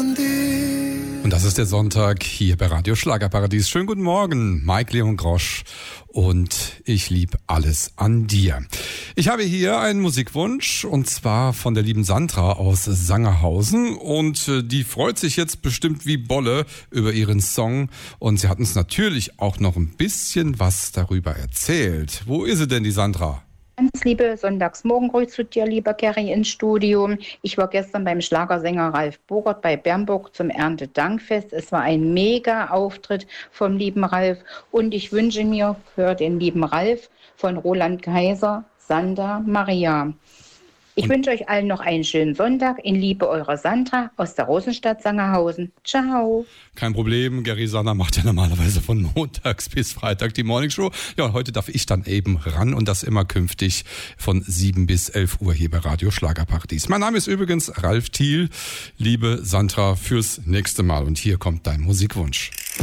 Und das ist der Sonntag hier bei Radio Schlagerparadies. Schönen guten Morgen, Mike Leon Grosch und ich lieb alles an dir. Ich habe hier einen Musikwunsch und zwar von der lieben Sandra aus Sangerhausen und die freut sich jetzt bestimmt wie Bolle über ihren Song und sie hat uns natürlich auch noch ein bisschen was darüber erzählt. Wo ist sie denn, die Sandra? Ganz liebe Sonntagsmorgengrüße zu dir, lieber Gary, ins Studio. Ich war gestern beim Schlagersänger Ralf Bogert bei Bernburg zum Erntedankfest. Es war ein mega Auftritt vom lieben Ralf und ich wünsche mir für den lieben Ralf von Roland Kaiser Santa Maria. Ich wünsche euch allen noch einen schönen Sonntag. In Liebe, eure Sandra aus der Rosenstadt Sangerhausen. Ciao. Kein Problem, Gary Sanner macht ja normalerweise von montags bis Freitag die Morningshow. Ja, und heute darf ich dann eben ran und das immer künftig von 7 bis 11 Uhr hier bei Radio Schlagerparadies. Mein Name ist übrigens Ralf Thiel. Liebe Sandra, fürs nächste Mal. Und hier kommt dein Musikwunsch.